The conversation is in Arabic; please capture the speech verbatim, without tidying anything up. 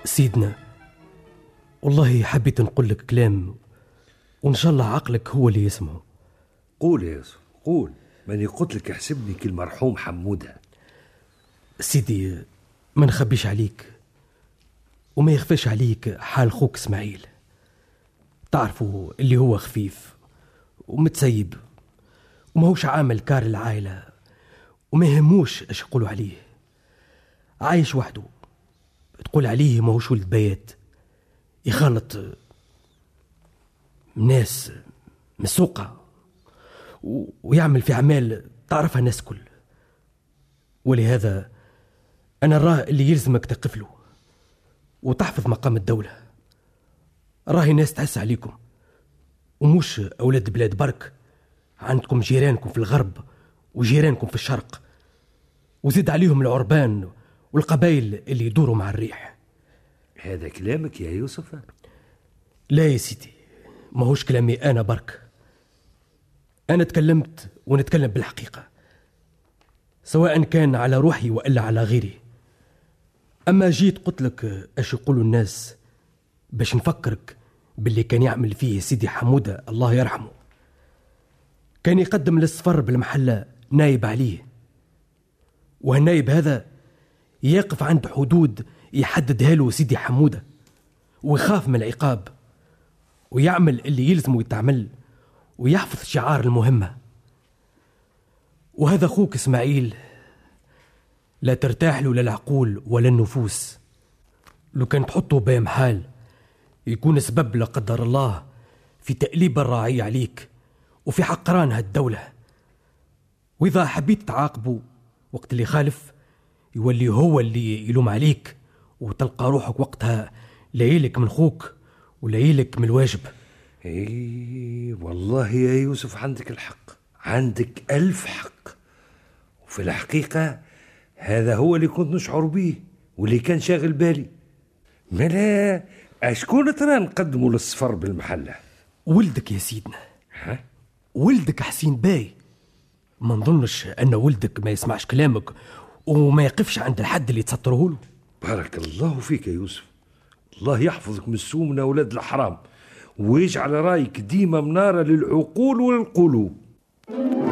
سيدنا، والله حبيت نقول لك كلام وإن شاء الله عقلك هو اللي يسمعه. قول يا يوسف قول، ماني قلت لك احسبني كالمرحوم حمودة. سيدي، ما نخبيش عليك وما يخفاش عليك حال خوك اسماعيل. تعرفوا اللي هو خفيف ومتسيب وما هوش عامل كار العائلة وما يهموش اش يقولوا عليه، عايش وحده. تقول عليه ما هوش ولد بيات، يخالط ناس مسوقة ويعمل في أعمال تعرفها الناس كل. ولهذا أنا راه اللي يلزمك تقفله وتحفظ مقام الدولة. راهي ناس تحس عليكم ومش أولاد بلاد برك، عندكم جيرانكم في الغرب وجيرانكم في الشرق، وزيد عليهم العربان والقبائل اللي يدوروا مع الريح. هذا كلامك يا يوسف؟ لا يا سيدي، ما هوش كلامي أنا برك. أنا تكلمت ونتكلم بالحقيقة، سواء كان على روحي وإلا على غيري. أما جيت قلت لك أش يقولوا الناس باش نفكرك باللي كان يعمل فيه سيدي حمودة الله يرحمه. كان يقدم للصفر بالمحلة نايب عليه، والنايب هذا يقف عند حدود يحددها له سيدي حمودة ويخاف من العقاب ويعمل اللي يلزمه يتعمل ويحفظ شعار المهمة. وهذا أخوك إسماعيل لا ترتاح له لا العقول ولا النفوس. لو كان تحطه بين حال يكون سبب لا قدر الله في تأليب الراعي عليك وفي حقران هالدولة. وإذا حبيت تعاقبه وقت اللي خالف يولي هو اللي يلوم عليك، وتلقى روحك وقتها ليلك من خوك وليلك من الواجب. اي والله يا يوسف عندك الحق، عندك ألف حق. وفي الحقيقة هذا هو اللي كنت نشعر به واللي كان شاغل بالي. ملا أشكون ترى نقدمه للصفر بالمحلة؟ ولدك يا سيدنا. ها؟ ولدك حسين باي. ما نظنش أن ولدك ما يسمعش كلامك وما يقفش عند الحد اللي تسطره له. بارك الله فيك يا يوسف، الله يحفظك من السوء من أولاد الحرام ويجعل رايك ديما منارة للعقول والقلوب.